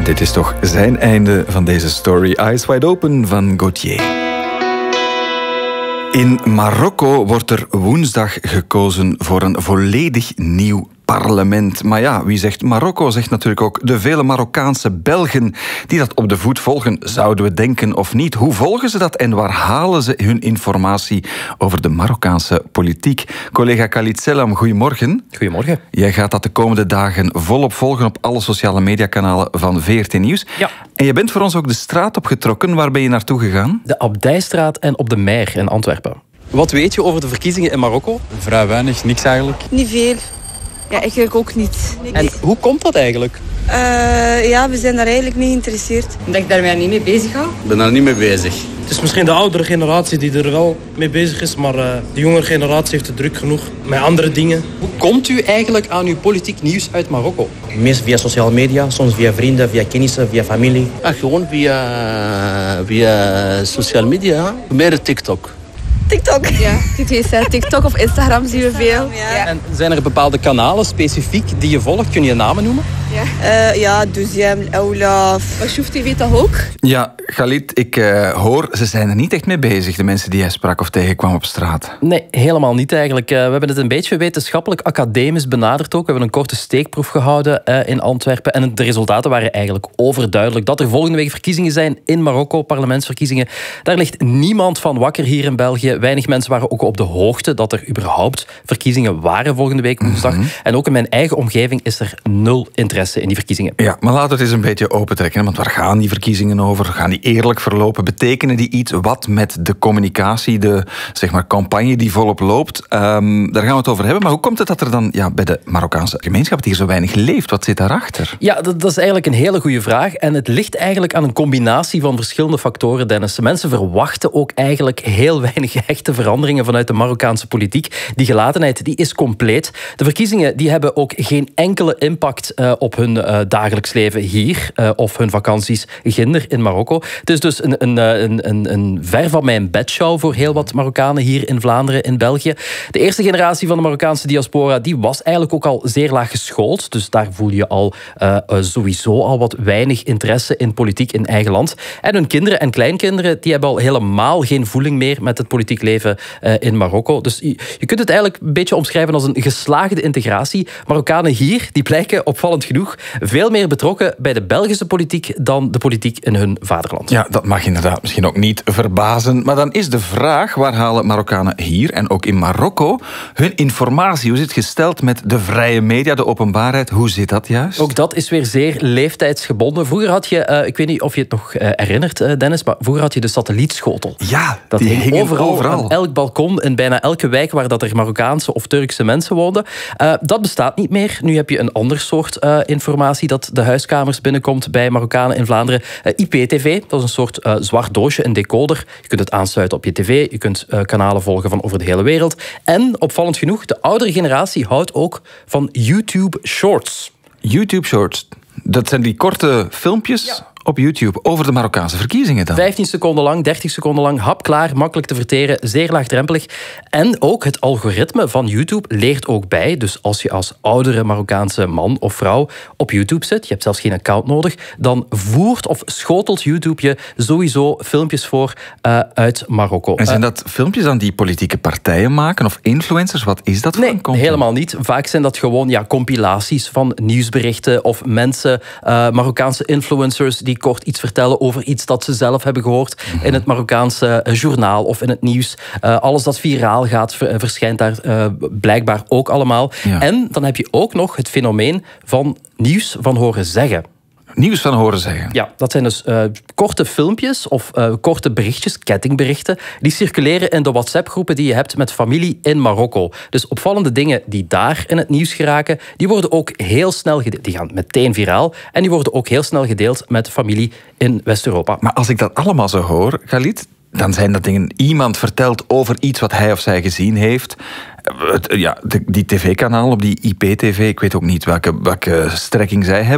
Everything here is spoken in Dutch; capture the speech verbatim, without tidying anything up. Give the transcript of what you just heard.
dit is toch zijn einde van deze story. Eyes Wide Open van Gauthier. In Marokko wordt er woensdag gekozen voor een volledig nieuw parlement. Maar ja, wie zegt Marokko, zegt natuurlijk ook de vele Marokkaanse Belgen die dat op de voet volgen, zouden we denken of niet. Hoe volgen ze dat en waar halen ze hun informatie over de Marokkaanse politiek? Collega Khalid Selam, goedemorgen. Goedemorgen. Jij gaat dat de komende dagen volop volgen op alle sociale mediakanalen van V R T Nieuws. Ja. En je bent voor ons ook de straat opgetrokken. Waar ben je naartoe gegaan? De Abdijstraat en op de Meijer in Antwerpen. Wat weet je over de verkiezingen in Marokko? Vrij weinig, niks eigenlijk. Niet veel. Ja, eigenlijk ook niet. En hoe komt dat eigenlijk? Uh, ja, we zijn daar eigenlijk niet geïnteresseerd. Dat ik daar niet mee bezig ga. Ik ben daar niet mee bezig. Het is misschien de oudere generatie die er wel mee bezig is, maar uh, de jongere generatie heeft het druk genoeg met andere dingen. Hoe komt u eigenlijk aan uw politiek nieuws uit Marokko? Meest via sociale media, soms via vrienden, via kennissen, via familie. Ah, gewoon via, via sociale media, meer TikTok. TikTok. Ja, TikTok of Instagram zien we veel. Ja. En zijn er bepaalde kanalen specifiek die je volgt? Kun je namen noemen? Ja, uh, ja Douziem, Oulaf. Washouf T V toch ook? Ja, Khalid, ik uh, hoor, ze zijn er niet echt mee bezig, de mensen die jij sprak of tegenkwam op straat. Nee, helemaal niet eigenlijk. Uh, we hebben het een beetje wetenschappelijk, academisch benaderd ook. We hebben een korte steekproef gehouden uh, in Antwerpen. En de resultaten waren eigenlijk overduidelijk. Dat er volgende week verkiezingen zijn in Marokko, parlementsverkiezingen. Daar ligt niemand van wakker hier in België. Weinig mensen waren ook op de hoogte dat er überhaupt verkiezingen waren volgende week woensdag. Mm-hmm. En ook in mijn eigen omgeving is er nul interesse in die verkiezingen. Ja, maar laten we het eens een beetje opentrekken. Want waar gaan die verkiezingen over? Gaan die eerlijk verlopen? Betekenen die iets? Wat met de communicatie, de zeg maar, campagne die volop loopt? Um, daar gaan we het over hebben. Maar hoe komt het dat er dan ja, bij de Marokkaanse gemeenschap hier zo weinig leeft? Wat zit daarachter? Ja, dat, dat is eigenlijk een hele goede vraag. En het ligt eigenlijk aan een combinatie van verschillende factoren, Dennis. Mensen verwachten ook eigenlijk heel weinig echte veranderingen vanuit de Marokkaanse politiek. Die gelatenheid die is compleet. De verkiezingen die hebben ook geen enkele impact uh, op hun uh, dagelijks leven hier uh, of hun vakanties ginder in Marokko. Het is dus een, een, een, een, een ver van mijn bedshow voor heel wat Marokkanen hier in Vlaanderen, in België. De eerste generatie van de Marokkaanse diaspora die was eigenlijk ook al zeer laag geschoold. Dus daar voel je al uh, uh, sowieso al wat weinig interesse in politiek in eigen land. En hun kinderen en kleinkinderen die hebben al helemaal geen voeling meer met het politiek leven uh, in Marokko. Dus je, je kunt het eigenlijk een beetje omschrijven als een geslaagde integratie. Marokkanen hier die blijken opvallend genoeg veel meer betrokken bij de Belgische politiek dan de politiek in hun vaderland. Ja, dat mag inderdaad misschien ook niet verbazen. Maar dan is de vraag, waar halen Marokkanen hier en ook in Marokko hun informatie? Hoe zit het gesteld met de vrije media, de openbaarheid? Hoe zit dat juist? Ook dat is weer zeer leeftijdsgebonden. Vroeger had je, uh, ik weet niet of je het nog uh, herinnert, uh, Dennis, maar vroeger had je de satellietschotel. Ja, dat die hing overal, overal. Aan elk balkon in bijna elke wijk waar dat er Marokkaanse of Turkse mensen woonden. Uh, dat bestaat niet meer. Nu heb je een ander soort uh, informatie dat de huiskamers binnenkomt bij Marokkanen in Vlaanderen. Uh, I P T V, dat is een soort uh, zwart doosje, een decoder. Je kunt het aansluiten op je tv, je kunt uh, kanalen volgen van over de hele wereld. En, opvallend genoeg, de oudere generatie houdt ook van YouTube Shorts. YouTube Shorts, dat zijn die korte filmpjes... Ja. Op YouTube over de Marokkaanse verkiezingen dan? vijftien seconden lang, dertig seconden lang, hapklaar, makkelijk te verteren, zeer laagdrempelig. En ook het algoritme van YouTube leert ook bij. Dus als je als oudere Marokkaanse man of vrouw op YouTube zit, je hebt zelfs geen account nodig, dan voert of schotelt YouTube je sowieso filmpjes voor uh, uit Marokko. En zijn dat filmpjes dan die politieke partijen maken of influencers? Wat is dat voor nee, een content? Helemaal niet. Vaak zijn dat gewoon ja, compilaties van nieuwsberichten of mensen, uh, Marokkaanse influencers die kort iets vertellen over iets dat ze zelf hebben gehoord mm-hmm. in het Marokkaanse uh, journaal of in het nieuws. Uh, alles dat viraal gaat, ver, verschijnt daar uh, blijkbaar ook allemaal. Ja. En dan heb je ook nog het fenomeen van nieuws van horen zeggen. Nieuws van horen zeggen. Ja, dat zijn dus uh, korte filmpjes of uh, korte berichtjes, kettingberichten, die circuleren in de WhatsApp-groepen die je hebt met familie in Marokko. Dus opvallende dingen die daar in het nieuws geraken, die worden ook heel snel gedeeld. Die gaan meteen viraal en die worden ook heel snel gedeeld met familie in West-Europa. Maar als ik dat allemaal zo hoor, Khalid, dan zijn dat dingen... Iemand vertelt over iets wat hij of zij gezien heeft. Ja, die tv-kanaal op die I P T V, ik weet ook niet welke, welke strekking zij hebben.